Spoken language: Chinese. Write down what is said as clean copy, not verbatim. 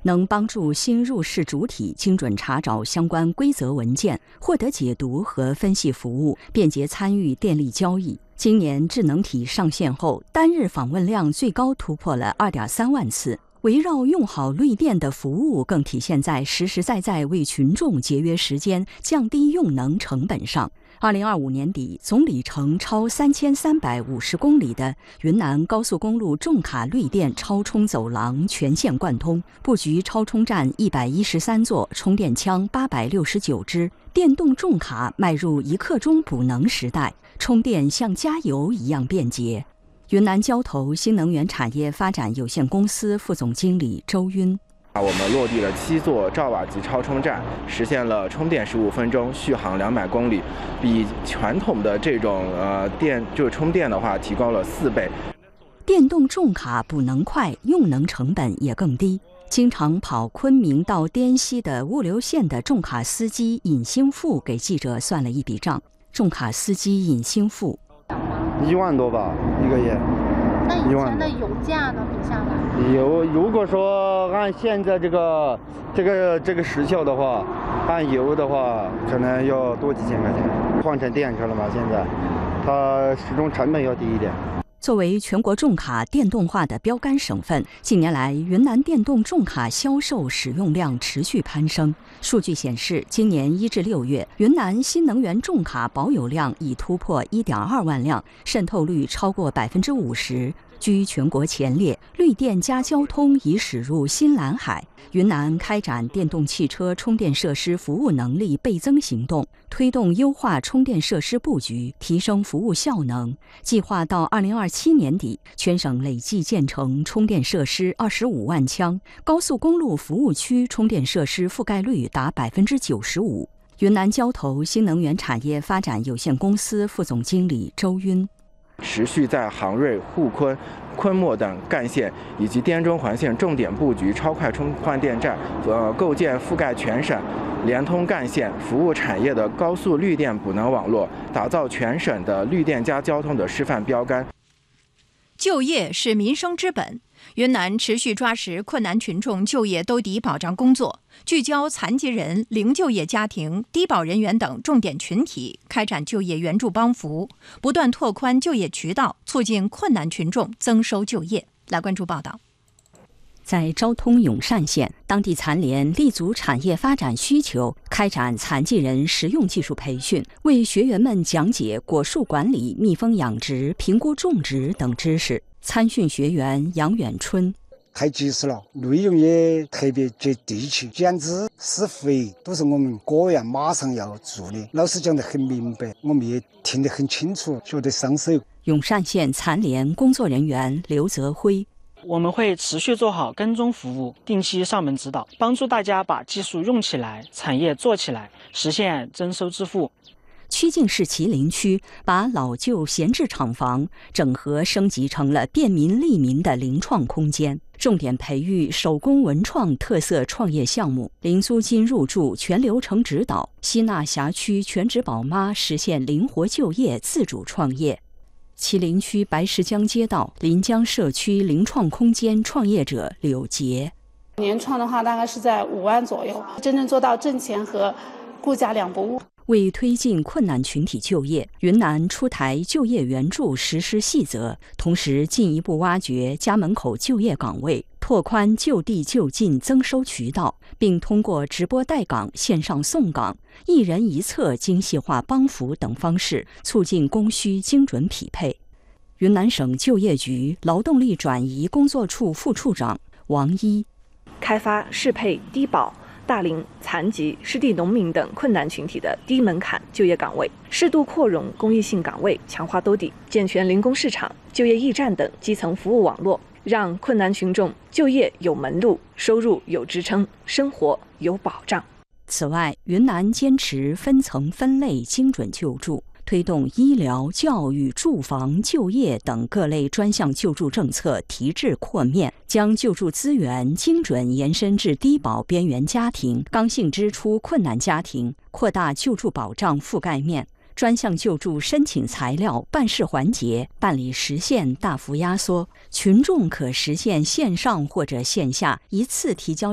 能帮助新入市主体精准查找相关规则文件，获得解读和分析服务，便捷参与电力交易。今年智能体上线后，单日访问量最高突破了2.3万次。围绕用好绿电的服务，更体现在实实在在为群众节约时间、降低用能成本上。2025年底，总里程超3350公里的云南高速公路重卡绿电超充走廊全线贯通，布局超充站113座，充电枪869支，电动重卡迈入1刻钟补能时代，充电像加油一样便捷。云南交投新能源产业发展有限公司副总经理周晕： 我们落地了7座兆瓦级超充站，实现了充电15分钟，续航200公里，比传统的这种充电的话提高了4倍。 电动重卡补能快，用能成本也更低。经常跑昆明到滇西的物流线的重卡司机尹兴富给记者算了一笔账。重卡司机尹兴富 1万多吧一个月。 那以前的油价呢？比下来如果说按现在这个时效的话，按油的话可能要多几千块钱。换成电车了嘛，现在它始终成本要低一点。 作为全国重卡电动化的标杆省份，近年来云南电动重卡销售使用量持续攀升。数据显示，今年1至6月，云南新能源重卡保有量已突破1.2万辆，渗透率超过50%。居全国前列，绿电加交通已驶入新蓝海。云南开展电动汽车充电设施服务能力倍增行动，推动优化充电设施布局，提升服务效能。计划到2027年底，全省累计建成充电设施25万枪，高速公路服务区充电设施覆盖率达95%。云南交投新能源产业发展有限公司副总经理周晕： 持续在杭瑞、沪昆、昆墨等干线以及滇中环线重点布局超快充换电站，构建覆盖全省、连通干线、服务产业的高速绿电补能网络，打造全省的绿电加交通的示范标杆。 就业是民生之本，云南持续抓实困难群众就业兜底保障工作，聚焦残疾人、零就业家庭、低保人员等重点群体，开展就业援助帮扶，不断拓宽就业渠道，促进困难群众增收就业。来关注报道。 在昭通永善县，当地残联立足产业发展需求，开展残疾人实用技术培训，为学员们讲解果树管理、蜜蜂养殖、评估种植等知识。参训学员杨远春： 太及时了，内容也特别接地气，减脂、施肥都是我们果园马上要做的。老师讲得很明白，我们也听得很清楚，学得上手。 永善县残联工作人员刘泽辉： 我们会持续做好跟踪服务，定期上门指导，帮助大家把技术用起来，产业做起来，实现增收致富。 曲靖市麒麟区把老旧闲置厂房整合升级成了便民利民的零创空间，重点培育手工文创特色创业项目，零租金入驻，全流程指导，吸纳辖区全职宝妈实现灵活就业、自主创业。麒麟区白石江街道临江社区零创空间创业者柳杰： 年创的话大概是在5万左右，真正做到挣钱和顾家两不误。 为推进困难群体就业，云南出台就业援助实施细则，同时进一步挖掘家门口就业岗位，拓宽就地就近增收渠道，并通过直播带岗、线上送岗、一人一策精细化帮扶等方式，促进供需精准匹配。云南省就业局劳动力转移工作处副处长王一： 开发适配低保、大龄、残疾、失地农民等困难群体的低门槛就业岗位，适度扩容公益性岗位，强化兜底，健全零工市场、就业驿站等基层服务网络，让困难群众就业有门路，收入有支撑，生活有保障。 此外，云南坚持分层分类精准救助，推动医疗、教育、住房、就业等各类专项救助政策提质扩面，将救助资源精准延伸至低保边缘家庭、刚性支出困难家庭，扩大救助保障覆盖面。专项救助申请材料、办事环节、办理时限大幅压缩，群众可实现线上或者线下一次提交